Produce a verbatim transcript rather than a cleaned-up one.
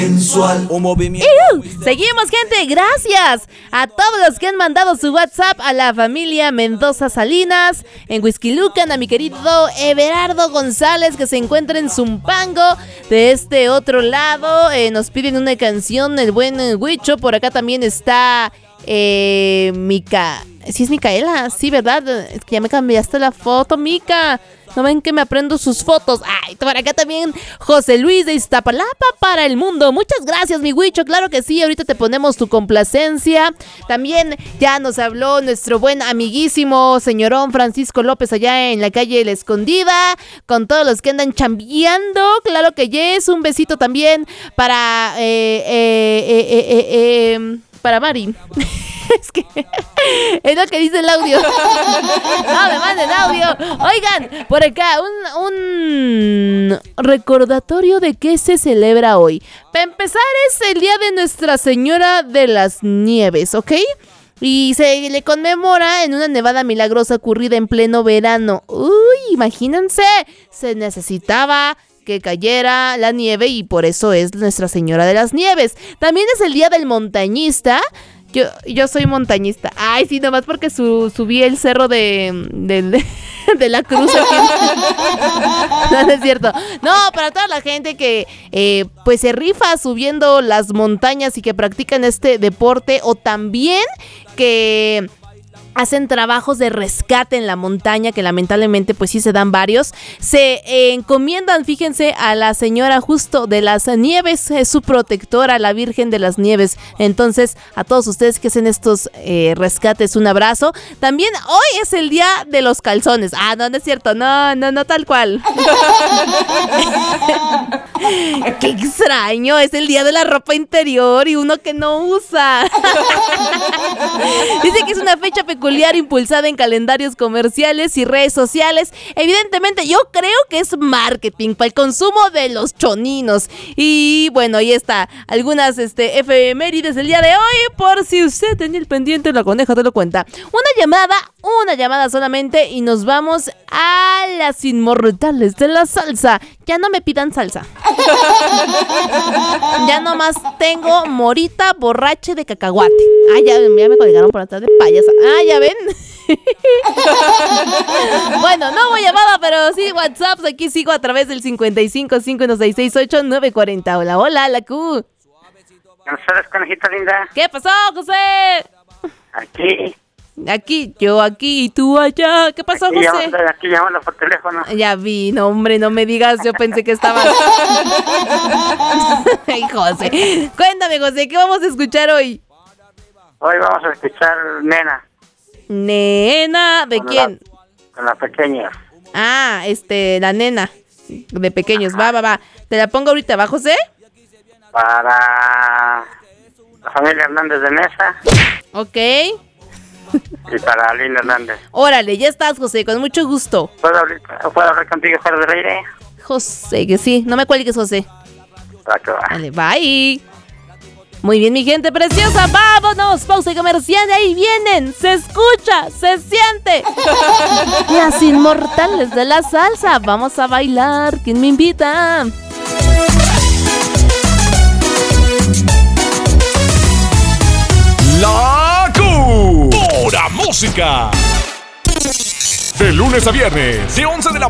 Sensual. Un movimiento. ¡Iu! Seguimos, gente, gracias a todos los que han mandado su WhatsApp, a la familia Mendoza Salinas, en Huixquilucan, a mi querido Everardo González, que se encuentra en Zumpango. De este otro lado, eh, nos piden una canción, el buen Huicho. Por acá también está eh, Mica. Sí, es Micaela, sí, ¿verdad? Es que ya me cambiaste la foto, Mica. ¿No ven que me aprendo sus fotos? Ay, por acá también José Luis de Iztapalapa para el mundo. Muchas gracias, mi Huicho. Claro que sí, ahorita te ponemos tu complacencia. También ya nos habló nuestro buen amiguísimo señorón Francisco López allá en la calle La Escondida, con todos los que andan chambeando. Claro que yes. Un besito también para eh, eh, eh, eh, eh, eh, para Mari. Es que es lo que dice el audio. No me manden audio. Oigan, por acá un, un recordatorio de qué se celebra hoy. Para empezar, es el día de Nuestra Señora de las Nieves, ¿ok? Y se le conmemora en una nevada milagrosa ocurrida en pleno verano. Uy, imagínense, se necesitaba que cayera la nieve y por eso es Nuestra Señora de las Nieves. También es el día del montañista. Yo, yo soy montañista. Ay, sí, nomás porque su, subí el cerro de, de, de, de la Cruz aquí. No, no es cierto. No, para toda la gente que eh, pues se rifa subiendo las montañas y que practican este deporte, o también que hacen trabajos de rescate en la montaña, que lamentablemente pues sí se dan varios. Se eh, encomiendan, fíjense, a la señora justo de las nieves, es su protectora, la Virgen de las Nieves. Entonces, a todos ustedes que hacen estos eh, rescates, un abrazo. También hoy es el día de los calzones. Ah, no, no es cierto, no, no, no tal cual. Qué extraño, es el día de la ropa interior y uno que no usa. Dice que es una fecha peculiar impulsada en calendarios comerciales y redes sociales. Evidentemente yo creo que es marketing para el consumo de los choninos. Y bueno, ahí está algunas este, efemérides del día de hoy, por si usted tenía el pendiente, la coneja te lo cuenta. Una llamada, una llamada solamente y nos vamos a las inmortales de la salsa. Ya no me pidan salsa. Ya nomás tengo morita borrache de cacahuate. Ah, ya, ya me colgaron por atrás de payasa. Ah, ya ven. Bueno, no voy llamada, pero sí WhatsApp. Aquí sigo a través del cincuenta y cinco, cinco uno seis seis ocho, nueve cuatro cero. Hola, hola, la Q. ¿No sabes, conejita linda? ¿Qué pasó, José? Aquí. Aquí, yo aquí y tú allá. ¿Qué pasó, aquí José? Llamando, aquí llamando por teléfono. Ya vi, no, hombre, no me digas. Yo pensé que estabas. Ay, José. Cuéntame, José, ¿qué vamos a escuchar hoy? Hoy vamos a escuchar Nena. Nena, ¿de con quién? La, con la pequeña. Ah, este, la nena. De pequeños. Va, va, va. Te la pongo ahorita, ¿va, José? Para la familia Hernández de Mesa. Ok. Y para Linda Hernández. Órale, ya estás, José, con mucho gusto. ¿Puedo hablar, ¿puedo hablar contigo fuera del aire? José, que sí. No me cuelgues, José. Vale, bye. Muy bien, mi gente preciosa, vámonos, pausa comercial, ahí vienen, se escucha, se siente. Las inmortales de la salsa, vamos a bailar, ¿quién me invita? La Q. Pura música. De lunes a viernes, de once de la